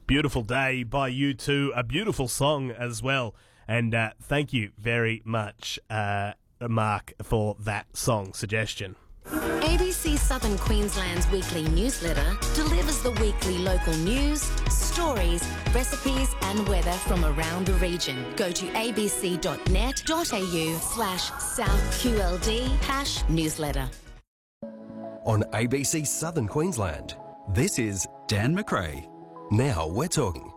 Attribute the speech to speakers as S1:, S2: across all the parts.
S1: Beautiful day by U2, a beautiful song as well. And thank you very much, Mark, for that song suggestion.
S2: ABC Southern Queensland's weekly newsletter delivers the weekly local news, stories, recipes and weather from around the region. Go to abc.net.au/SouthQLD #newsletter.
S3: On ABC Southern Queensland, this is
S4: Dan McRae.
S3: Now We're Talking.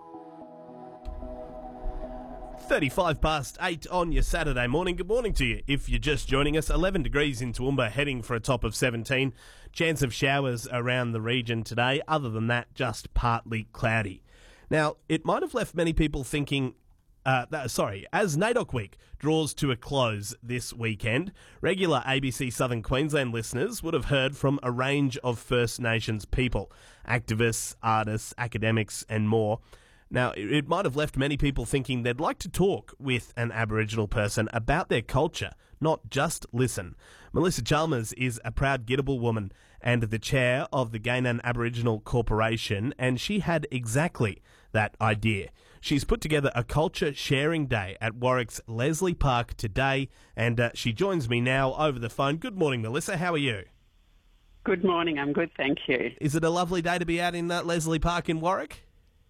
S1: 35 past 8 on your Saturday morning. Good morning to you. If you're just joining us, 11 degrees in Toowoomba, heading for a top of 17. Chance of showers around the region today. Other than that, just partly cloudy. Now, it might have left many people thinking, as NAIDOC Week draws to a close this weekend, regular ABC Southern Queensland listeners would have heard from a range of First Nations people, activists, artists, academics and more. Now, it might have left many people thinking they'd like to talk with an Aboriginal person about their culture, not just listen. Melissa Chalmers is a proud Gidabal woman and the chair of the Gainan Aboriginal Corporation, and she had exactly that idea. She's put together a culture sharing day at Warwick's Leslie Park today, and she joins me now over the phone. Good morning, Melissa. How are you?
S5: Good morning. I'm good, thank you.
S1: Is it a lovely day to be out in Leslie Park in Warwick?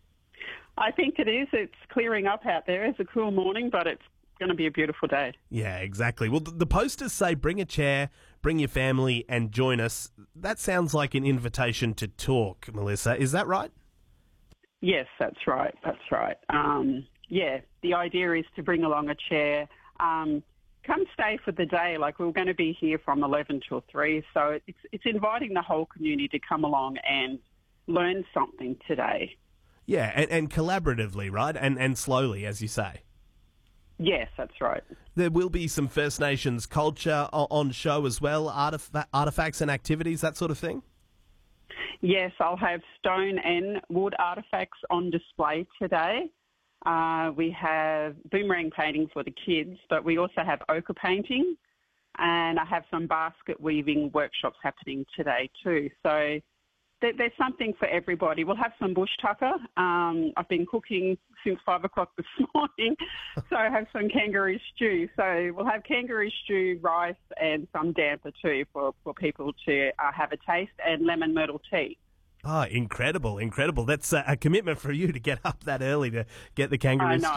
S5: I think it is. It's clearing up out there. It's a cool morning, but it's going to be a beautiful day.
S1: Yeah, exactly. Well, the posters say bring a chair, bring your family and join us. That sounds like an invitation to talk, Melissa. Is that right?
S5: Yes, that's right. That's right. The idea is to bring along a chair. Come stay for the day. Like, we're going to be here from 11 till 3. So it's inviting the whole community to come along and learn something today.
S1: Yeah, and collaboratively, right? And slowly, as you say.
S5: Yes, that's right.
S1: There will be some First Nations culture on show as well, artefacts and activities, that sort of thing?
S5: Yes, I'll have stone and wood artefacts on display today. We have boomerang painting for the kids, but we also have ochre painting, and I have some basket weaving workshops happening today too. So there's something for everybody. We'll have some bush tucker. I've been cooking since 5 o'clock this morning, so I have some kangaroo stew. So we'll have kangaroo stew, rice, and some damper too for people to have a taste, and lemon myrtle tea.
S1: Oh, incredible. That's a commitment for you to get up that early to get the kangaroo stew.